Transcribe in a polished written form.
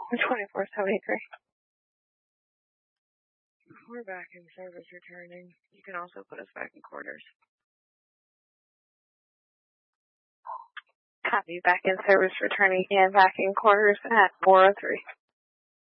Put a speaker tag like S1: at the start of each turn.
S1: 2473. We're back in service returning. You can also put us back in quarters. Copy, back in service returning and back in quarters at 403.